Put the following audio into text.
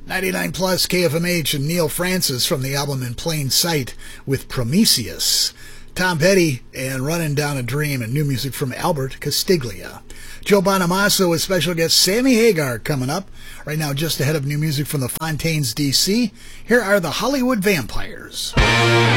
99 plus KFMH and Neil Francis from the album In Plain Sight with Prometheus. Tom Petty and Running Down a Dream, and new music from Albert Castiglia. Joe Bonamassa with special guest Sammy Hagar coming up. Right now, just ahead of new music from the Fontaines DC, here are the Hollywood Vampires.